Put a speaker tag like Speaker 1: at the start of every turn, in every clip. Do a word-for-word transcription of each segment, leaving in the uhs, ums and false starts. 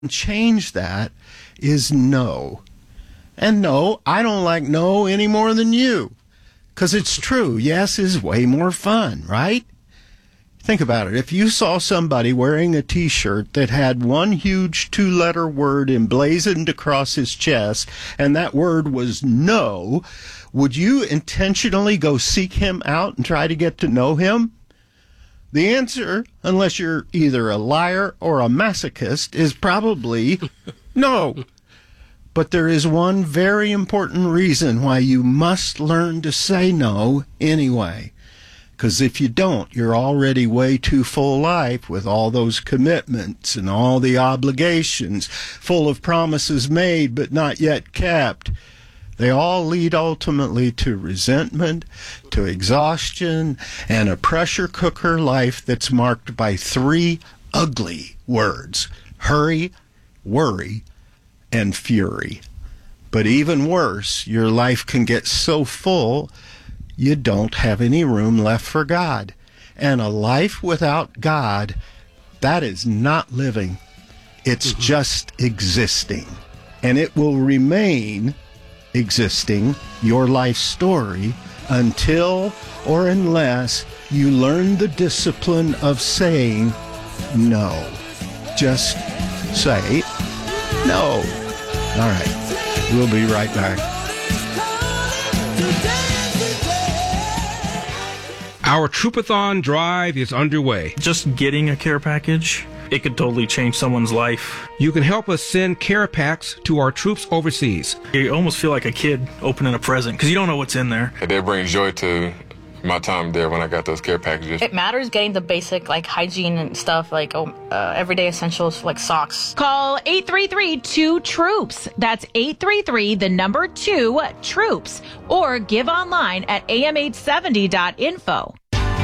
Speaker 1: change that is no. And no, I don't like no any more than you. Because it's true. Yes is way more fun, right? Think about it. If you saw somebody wearing a T-shirt that had one huge two-letter word emblazoned across his chest, and that word was no, would you intentionally go seek him out and try to get to know him? The answer, unless you're either a liar or a masochist, is probably no. But there is one very important reason why you must learn to say no anyway. Because if you don't, you're already way too full life with all those commitments and all the obligations, full of promises made but not yet kept. They all lead ultimately to resentment, to exhaustion, and a pressure cooker life that's marked by three ugly words: hurry, worry, and fury. But even worse, your life can get so full you don't have any room left for God. And a life without God, that is not living. It's mm-hmm. just existing. And it will remain existing, your life story, until or unless you learn the discipline of saying no. Just say no. All right. We'll be right back.
Speaker 2: Our Troopathon drive is underway.
Speaker 3: Just getting a care package, it could totally change someone's life.
Speaker 2: You can help us send care packs to our troops overseas.
Speaker 3: You almost feel like a kid opening a present because you don't know what's in there.
Speaker 4: It did bring joy to my time there when I got those care packages.
Speaker 5: It matters getting the basic like hygiene and stuff, like oh, uh, everyday essentials like socks.
Speaker 6: Call eight three three two troops. That's eight three three, the number two, troops. Or give online at a m eight seventy dot info.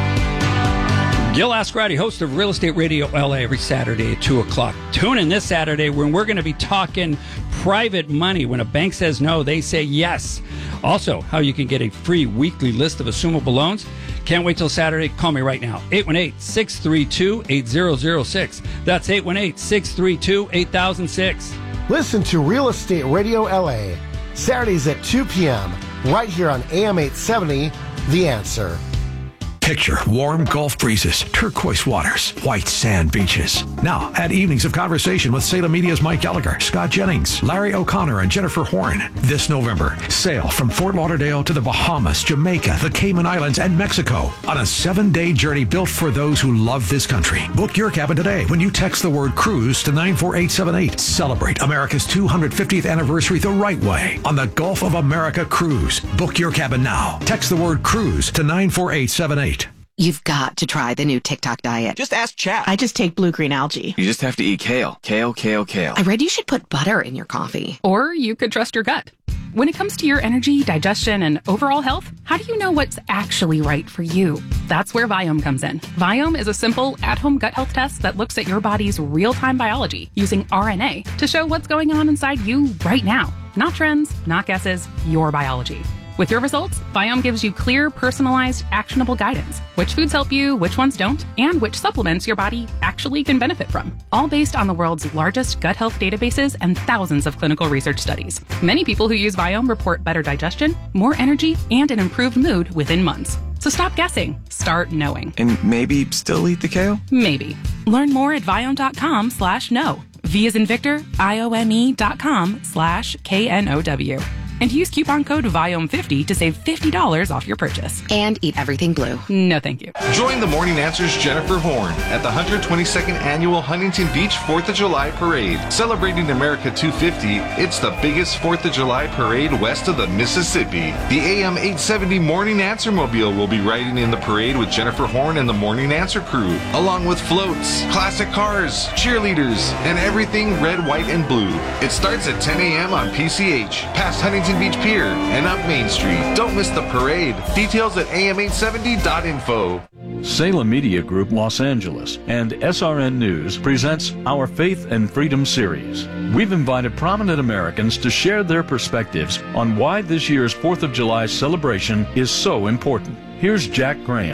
Speaker 7: Gil Ascarati, host of Real Estate Radio L A, every Saturday at two o'clock. Tune in this Saturday when we're going to be talking private money. When a bank says no, they say yes. Also, how you can get a free weekly list of assumable loans. Can't wait till Saturday. Call me right now. eight one eight, six three two, eight zero zero six. That's eight one eight, six three two, eight thousand six.
Speaker 8: Listen to Real Estate Radio L A, Saturdays at two p.m., right here on A M eight seventy, The Answer.
Speaker 9: Picture warm Gulf breezes, turquoise waters, white sand beaches. Now, add evenings of conversation with Salem Media's Mike Gallagher, Scott Jennings, Larry O'Connor, and Jennifer Horn. This November, sail from Fort Lauderdale to the Bahamas, Jamaica, the Cayman Islands, and Mexico on a seven-day journey built for those who love this country. Book your cabin today when you text the word cruise to nine four eight seven eight. Celebrate America's two hundred fiftieth anniversary the right way on the Gulf of America Cruise. Book your cabin now. Text the word cruise to nine four eight seven eight.
Speaker 10: You've got to try the new TikTok diet.
Speaker 11: Just ask chat.
Speaker 12: I just take blue-green algae.
Speaker 11: You just have to eat kale. Kale, kale, kale.
Speaker 10: I read you should put butter in your coffee.
Speaker 13: Or you could trust your gut. When it comes to your energy, digestion, and overall health, how do you know what's actually right for you? That's where Viome comes in. Viome is a simple, at-home gut health test that looks at your body's real-time biology using R N A to show what's going on inside you right now. Not trends, not guesses, your biology. With your results, Viome gives you clear, personalized, actionable guidance. Which foods help you, which ones don't, and which supplements your body actually can benefit from. All based on the world's largest gut health databases and thousands of clinical research studies. Many people who use Viome report better digestion, more energy, and an improved mood within months. So stop guessing. Start knowing.
Speaker 11: And maybe still eat the kale?
Speaker 13: Maybe. Learn more at Viome.com slash no. V as in Victor, I O M E dot com slash K N O W. And use coupon code Viome fifty to save fifty dollars off your purchase.
Speaker 10: And eat everything blue.
Speaker 13: No, thank you.
Speaker 14: Join the Morning Answer's Jennifer Horn at the one hundred twenty-second Annual Huntington Beach fourth of July Parade. Celebrating America two fifty, it's the biggest fourth of July parade west of the Mississippi. The A M eight seventy Morning Answer Mobile will be riding in the parade with Jennifer Horn and the Morning Answer crew, along with floats, classic cars, cheerleaders, and everything red, white, and blue. It starts at ten a.m. on P C H, past Huntington Beach Pier and up Main Street. Don't miss the parade. Details at A M eight seventy dot info.
Speaker 15: Salem Media Group Los Angeles and S R N News presents our Faith and Freedom series. We've invited prominent Americans to share their perspectives on why this year's fourth of July celebration is so important. Here's Jack Graham,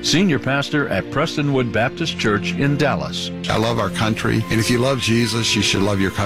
Speaker 15: Senior Pastor at Prestonwood Baptist Church in Dallas.
Speaker 12: I love our country, and if you love Jesus, you should love your country.